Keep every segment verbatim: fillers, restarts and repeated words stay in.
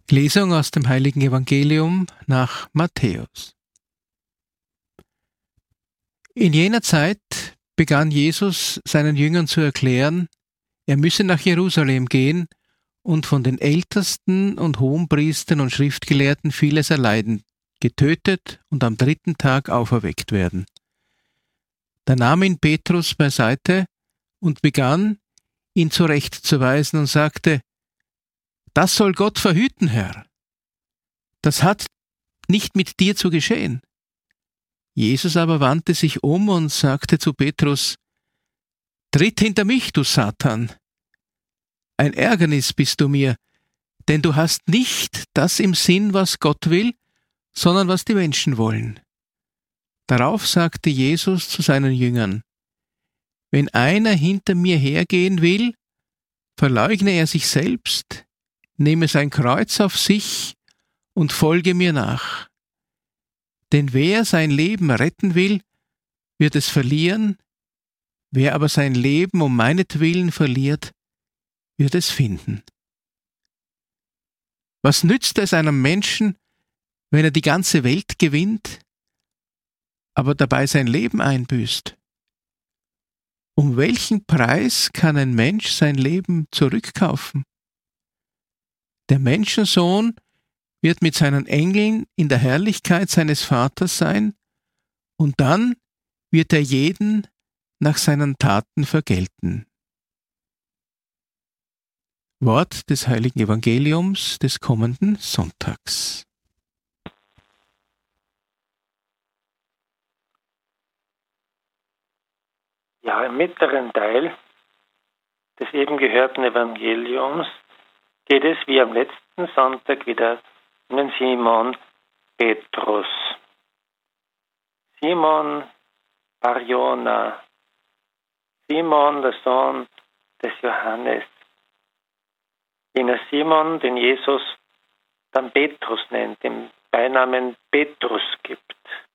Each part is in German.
Lesung aus dem Heiligen Evangelium nach Matthäus. In jener Zeit begann Jesus seinen Jüngern zu erklären, er müsse nach Jerusalem gehen und von den Ältesten und Hohenpriestern und Schriftgelehrten vieles erleiden, getötet und am dritten Tag auferweckt werden. Da nahm ihn Petrus beiseite und begann, ihn zurechtzuweisen und sagte: Das soll Gott verhüten, Herr. Das hat nicht mit dir zu geschehen. Jesus aber wandte sich um und sagte zu Petrus: Tritt hinter mich, du Satan. Ein Ärgernis bist du mir, denn du hast nicht das im Sinn, was Gott will, sondern was die Menschen wollen. Darauf sagte Jesus zu seinen Jüngern: Wenn einer hinter mir hergehen will, verleugne er sich selbst, nehme sein Kreuz auf sich und folge mir nach. Denn wer sein Leben retten will, wird es verlieren, wer aber sein Leben um meinetwillen verliert, wird es finden. Was nützt es einem Menschen, wenn er die ganze Welt gewinnt, aber dabei sein Leben einbüßt? Um welchen Preis kann ein Mensch sein Leben zurückkaufen? Der Menschensohn wird mit seinen Engeln in der Herrlichkeit seines Vaters sein, und dann wird er jeden nach seinen Taten vergelten. Wort des Heiligen Evangeliums des kommenden Sonntags. Ja, im mittleren Teil des eben gehörten Evangeliums geht es wie am letzten Sonntag wieder um den Simon Petrus. Simon Bar-Jona, Simon, der Sohn des Johannes. Jener Simon, den Jesus dann Petrus nennt, den Beinamen Petrus gibt.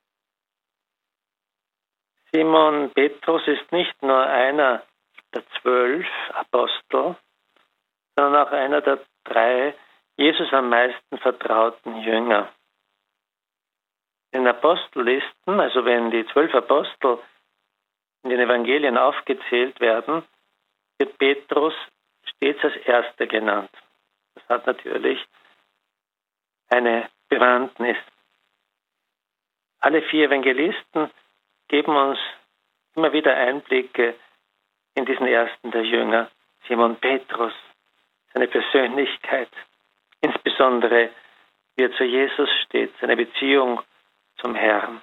Simon Petrus ist nicht nur einer der zwölf Apostel, sondern auch einer der drei Jesus am meisten vertrauten Jünger. In den Apostellisten, also wenn die zwölf Apostel in den Evangelien aufgezählt werden, wird Petrus stets als Erster genannt. Das hat natürlich eine Bewandtnis. Alle vier Evangelisten geben uns immer wieder Einblicke in diesen ersten der Jünger, Simon Petrus, seine Persönlichkeit, insbesondere wie er zu Jesus steht, seine Beziehung zum Herrn.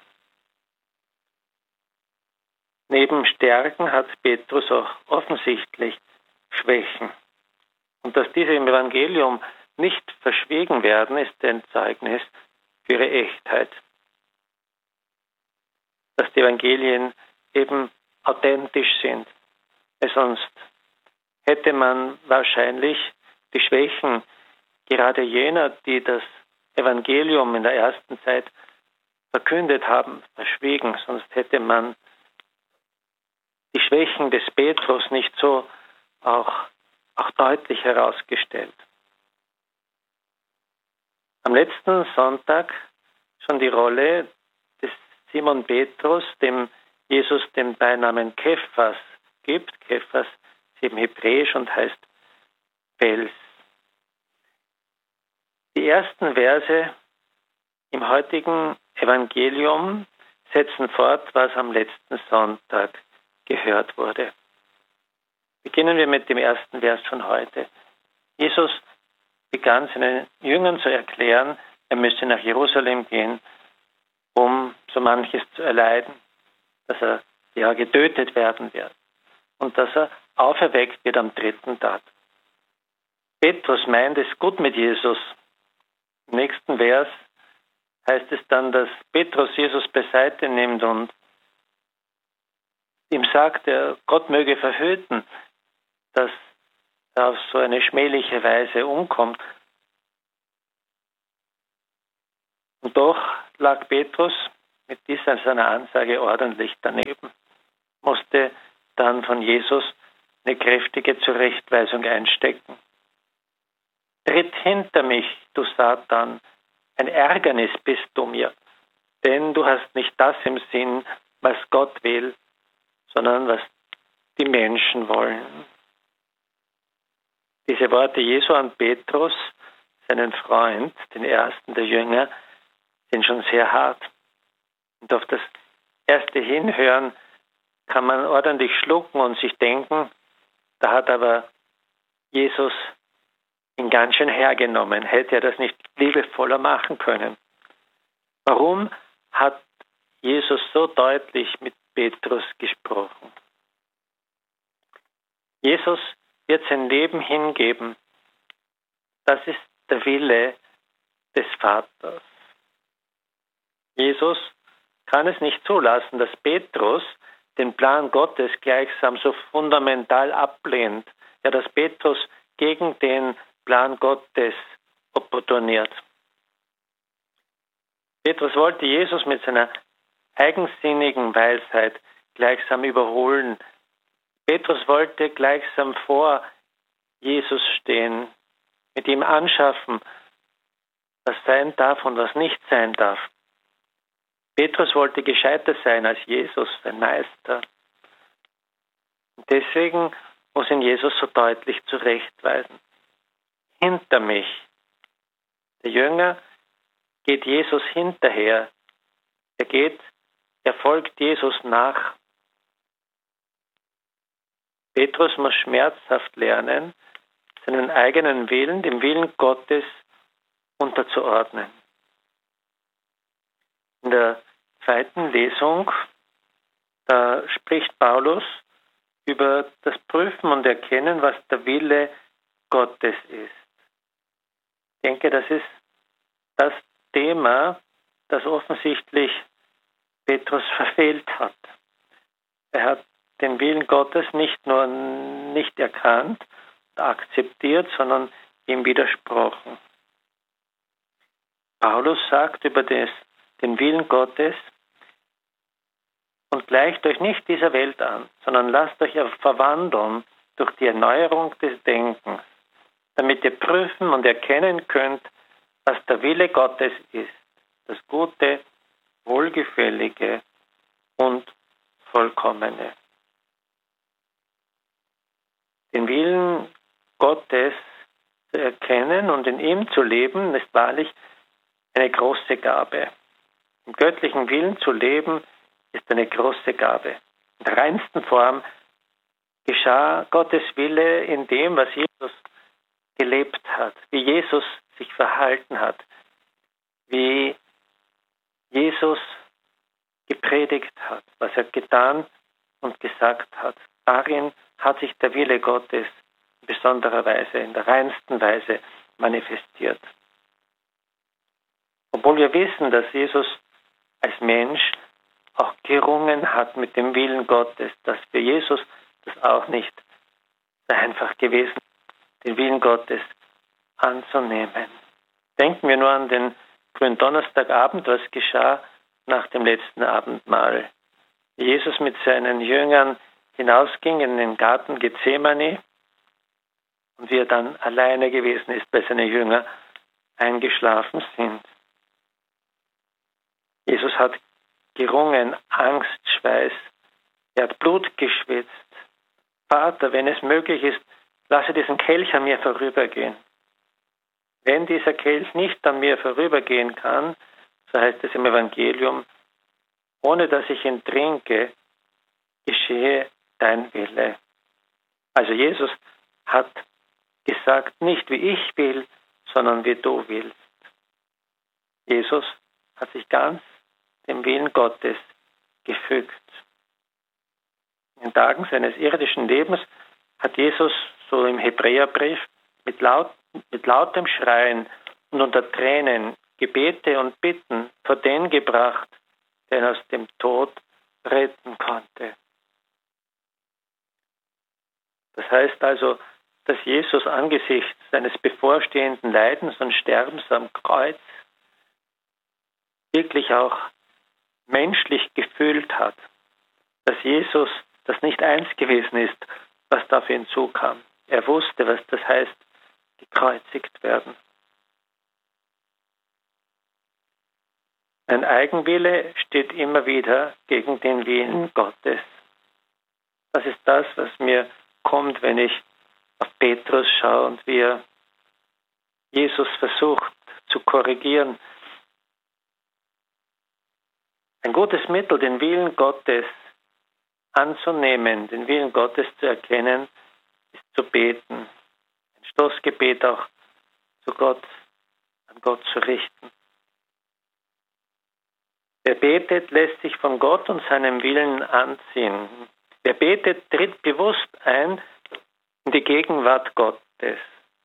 Neben Stärken hat Petrus auch offensichtlich Schwächen. Und dass diese im Evangelium nicht verschwiegen werden, ist ein Zeugnis für ihre Echtheit. Dass die Evangelien eben authentisch sind. Weil sonst hätte man wahrscheinlich die Schwächen gerade jener, die das Evangelium in der ersten Zeit verkündet haben, verschwiegen. Sonst hätte man die Schwächen des Petrus nicht so auch, auch deutlich herausgestellt. Am letzten Sonntag schon die Rolle des Simon Petrus, dem Jesus den Beinamen Kephas gibt. Kephas ist eben hebräisch und heißt Fels. Die ersten Verse im heutigen Evangelium setzen fort, was am letzten Sonntag gehört wurde. Beginnen wir mit dem ersten Vers von heute. Jesus begann seinen Jüngern zu erklären, er müsse nach Jerusalem gehen, um so manches zu erleiden, dass er ja getötet werden wird und dass er auferweckt wird am dritten Tag. Petrus meint es gut mit Jesus. Im nächsten Vers heißt es dann, dass Petrus Jesus beiseite nimmt und ihm sagt, er, Gott möge verhüten, dass er auf so eine schmähliche Weise umkommt. Und doch lag Petrus mit dieser seiner Ansage ordentlich daneben, musste dann von Jesus eine kräftige Zurechtweisung einstecken. tritt hinter mich, du Satan, ein Ärgernis bist du mir, denn du hast nicht das im Sinn, was Gott will, sondern was die Menschen wollen. Diese Worte Jesu an Petrus, seinen Freund, den ersten der Jünger, sind schon sehr hart. Und auf das erste Hinhören kann man ordentlich schlucken und sich denken, da hat aber Jesus ihn ganz schön hergenommen. Hätte er das nicht liebevoller machen können? Warum hat Jesus so deutlich mit Petrus gesprochen? Jesus wird sein Leben hingeben. Das ist der Wille des Vaters. Jesus kann es nicht zulassen, dass Petrus den Plan Gottes gleichsam so fundamental ablehnt, ja, dass Petrus gegen den Plan Gottes opportuniert. Petrus wollte Jesus mit seiner eigensinnigen Weisheit gleichsam überholen. Petrus wollte gleichsam vor Jesus stehen, mit ihm anschaffen, was sein darf und was nicht sein darf. Petrus wollte gescheiter sein als Jesus, sein Meister. Und deswegen muss ihn Jesus so deutlich zurechtweisen. Hinter mich. Der Jünger geht Jesus hinterher. Er geht, er folgt Jesus nach. Petrus muss schmerzhaft lernen, seinen eigenen Willen, dem Willen Gottes unterzuordnen. In der zweiten Lesung, da spricht Paulus über das Prüfen und Erkennen, was der Wille Gottes ist. Ich denke, das ist das Thema, das offensichtlich Petrus verfehlt hat. Er hat den Willen Gottes nicht nur nicht erkannt und akzeptiert, sondern ihm widersprochen. Paulus sagt über das, den Willen Gottes: Und gleicht euch nicht dieser Welt an, sondern lasst euch verwandeln durch die Erneuerung des Denkens, damit ihr prüfen und erkennen könnt, was der Wille Gottes ist, das Gute, Wohlgefällige und Vollkommene. Den Willen Gottes zu erkennen und in ihm zu leben, ist wahrlich eine große Gabe. Im göttlichen Willen zu leben, ist eine große Gabe. In der reinsten Form geschah Gottes Wille in dem, was Jesus gelebt hat, wie Jesus sich verhalten hat, wie Jesus gepredigt hat, was er getan und gesagt hat. Darin hat sich der Wille Gottes in besonderer Weise, in der reinsten Weise manifestiert. Obwohl wir wissen, dass Jesus als Mensch auch gerungen hat mit dem Willen Gottes, dass für Jesus das auch nicht einfach gewesen ist, den Willen Gottes anzunehmen. Denken wir nur an den frühen Donnerstagabend, was geschah nach dem letzten Abendmahl. Jesus mit seinen Jüngern hinausging in den Garten Gethsemane und wie er dann alleine gewesen ist, weil seine Jünger eingeschlafen sind. Jesus hat gerungen, Angst, Schweiß, er hat Blut geschwitzt. Vater, wenn es möglich ist, lasse diesen Kelch an mir vorübergehen. Wenn dieser Kelch nicht an mir vorübergehen kann, so heißt es im Evangelium, ohne dass ich ihn trinke, geschehe dein Wille. Also Jesus hat gesagt, nicht wie ich will, sondern wie du willst. Jesus hat sich ganz dem Willen Gottes gefügt. In den Tagen seines irdischen Lebens hat Jesus, so im Hebräerbrief, mit, laut, mit lautem Schreien und unter Tränen Gebete und Bitten vor den gebracht, der ihn aus dem Tod retten konnte. Das heißt also, dass Jesus angesichts seines bevorstehenden Leidens und Sterbens am Kreuz wirklich auch menschlich gefühlt hat, dass Jesus das nicht eins gewesen ist, was da für ihn zukam. Er wusste, was das heißt, gekreuzigt werden. Mein Eigenwille steht immer wieder gegen den Willen Gottes. Das ist das, was mir kommt, wenn ich auf Petrus schaue und wie er Jesus versucht zu korrigieren. Ein gutes Mittel, den Willen Gottes anzunehmen, den Willen Gottes zu erkennen, ist zu beten. Ein Stoßgebet auch zu Gott, an Gott zu richten. Wer betet, lässt sich von Gott und seinem Willen anziehen. Wer betet, tritt bewusst ein in die Gegenwart Gottes.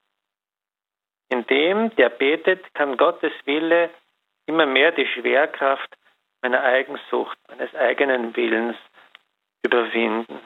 Indem der betet, kann Gottes Wille immer mehr die Schwerkraft meiner Eigensucht, meines eigenen Willens überwinden.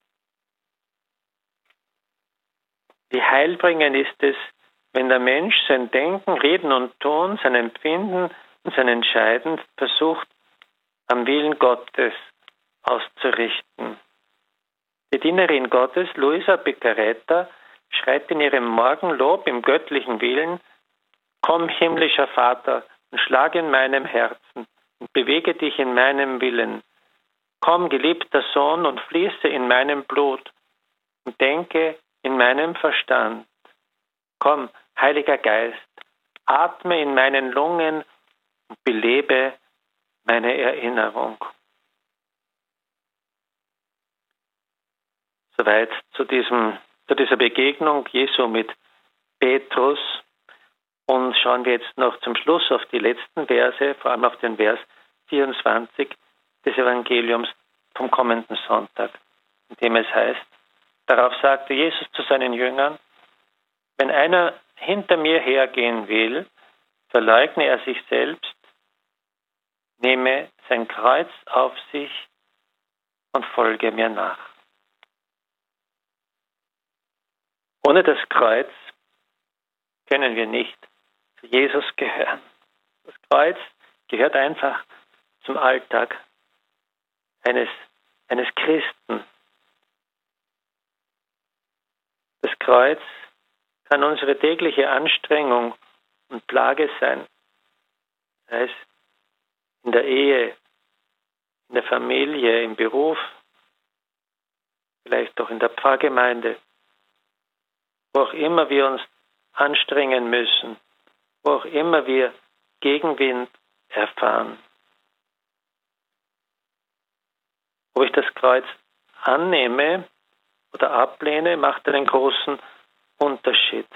Wie heilbringend ist es, wenn der Mensch sein Denken, Reden und Tun, sein Empfinden und sein Entscheiden versucht, am Willen Gottes auszurichten. Die Dienerin Gottes, Luisa Piccarreta, schreit in ihrem Morgenlob im göttlichen Willen: Komm, himmlischer Vater, und schlag in meinem Herzen und bewege dich in meinem Willen. Komm, geliebter Sohn, und fließe in meinem Blut und denke in meinem Verstand. Komm, Heiliger Geist, atme in meinen Lungen und belebe meine Erinnerung. Soweit zu, diesem, zu dieser Begegnung Jesu mit Petrus. Und schauen wir jetzt noch zum Schluss auf die letzten Verse, vor allem auf den Vers vierundzwanzig des Evangeliums vom kommenden Sonntag, in dem es heißt: Darauf sagte Jesus zu seinen Jüngern: Wenn einer hinter mir hergehen will, verleugne er sich selbst, nehme sein Kreuz auf sich und folge mir nach. Ohne das Kreuz können wir nicht zu Jesus gehören. Das Kreuz gehört einfach zum Alltag eines, eines Christen. Das Kreuz kann unsere tägliche Anstrengung und Plage sein, sei es in der Ehe, in der Familie, im Beruf, vielleicht auch in der Pfarrgemeinde, wo auch immer wir uns anstrengen müssen, wo auch immer wir Gegenwind erfahren. Ob ich das Kreuz annehme oder ablehne, macht einen großen Unterschied.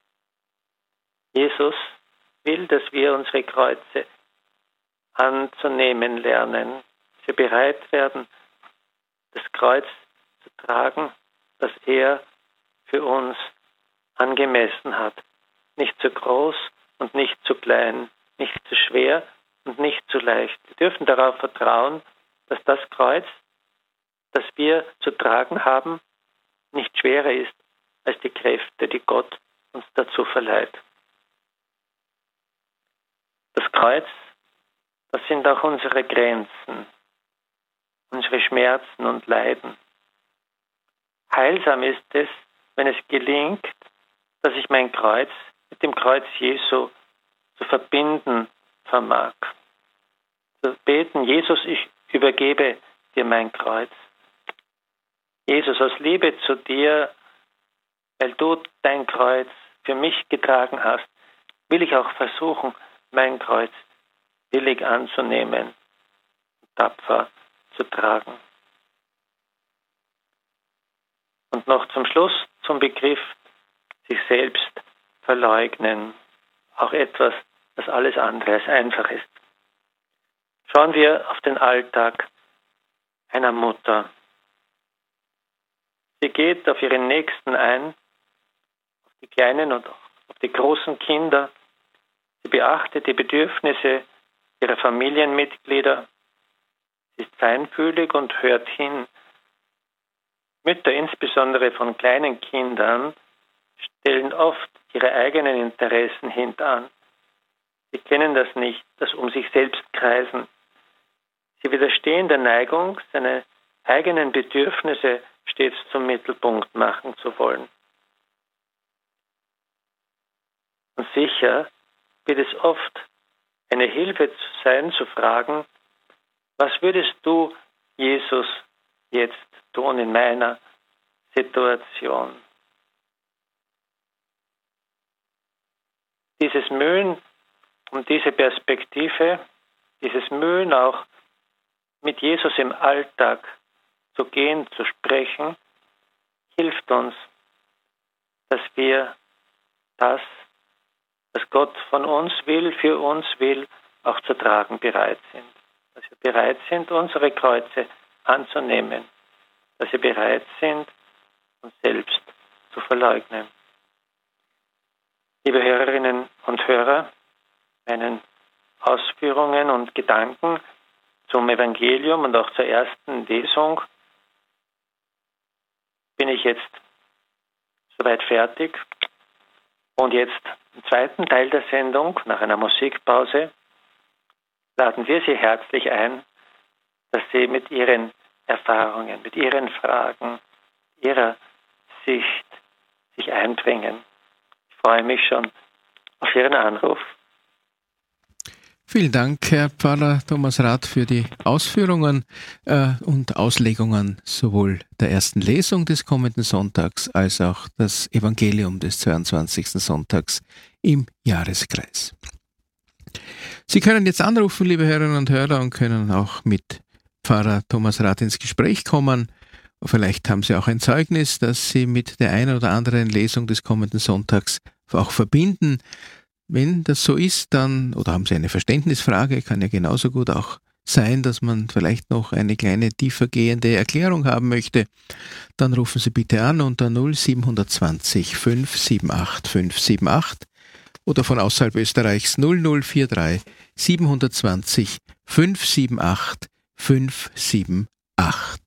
Jesus will, dass wir unsere Kreuze anzunehmen lernen, dass wir bereit werden, das Kreuz zu tragen, das er für uns angemessen hat. Nicht zu groß und nicht zu klein, nicht zu schwer und nicht zu leicht. Wir dürfen darauf vertrauen, dass das Kreuz, das wir zu tragen haben, nicht schwerer ist als die Kräfte, die Gott uns dazu verleiht. Das Kreuz, das sind auch unsere Grenzen, unsere Schmerzen und Leiden. Heilsam ist es, wenn es gelingt, dass ich mein Kreuz mit dem Kreuz Jesu zu verbinden vermag. Zu beten: Jesus, ich übergebe dir mein Kreuz. Jesus, aus Liebe zu dir, weil du dein Kreuz für mich getragen hast, will ich auch versuchen, mein Kreuz willig anzunehmen und tapfer zu tragen. Und noch zum Schluss zum Begriff sich selbst verleugnen. Auch etwas, das alles andere als einfach ist. Schauen wir auf den Alltag einer Mutter. Sie geht auf ihren Nächsten ein, auf die kleinen und auch auf die großen Kinder. Sie beachtet die Bedürfnisse ihrer Familienmitglieder. Sie ist feinfühlig und hört hin. Mütter, insbesondere von kleinen Kindern, stellen oft ihre eigenen Interessen hintan. Sie kennen das nicht, das um sich selbst kreisen. Sie widerstehen der Neigung, seine eigenen Bedürfnisse stets zum Mittelpunkt machen zu wollen. Und sicher wird es oft eine Hilfe sein, zu fragen, was würdest du, Jesus, jetzt tun in meiner Situation? Dieses Mühen um diese Perspektive, dieses Mühen auch mit Jesus im Alltag zu gehen, zu sprechen, hilft uns, dass wir das, was Gott von uns will, für uns will, auch zu tragen bereit sind. Dass wir bereit sind, unsere Kreuze anzunehmen. Dass wir bereit sind, uns selbst zu verleugnen. Liebe Hörerinnen und Hörer, meinen Ausführungen und Gedanken zum Evangelium und auch zur ersten Lesung bin ich jetzt soweit fertig. Und jetzt im zweiten Teil der Sendung, nach einer Musikpause, laden wir Sie herzlich ein, dass Sie mit Ihren Erfahrungen, mit Ihren Fragen, Ihrer Sicht sich einbringen. Ich freue mich schon auf Ihren Anruf. Vielen Dank, Herr Pfarrer Thomas Rath, für die Ausführungen äh, und Auslegungen sowohl der ersten Lesung des kommenden Sonntags als auch das Evangelium des zweiundzwanzigsten Sonntags im Jahreskreis. Sie können jetzt anrufen, liebe Hörerinnen und Hörer, und können auch mit Pfarrer Thomas Rath ins Gespräch kommen. Vielleicht haben Sie auch ein Zeugnis, das Sie mit der einen oder anderen Lesung des kommenden Sonntags auch verbinden. Wenn das so ist, dann, oder haben Sie eine Verständnisfrage, kann ja genauso gut auch sein, dass man vielleicht noch eine kleine tiefergehende Erklärung haben möchte, dann rufen Sie bitte an unter null sieben zwei null fünf sieben acht fünf sieben acht oder von außerhalb Österreichs null null vier drei sieben zwei null fünf sieben acht fünf sieben acht.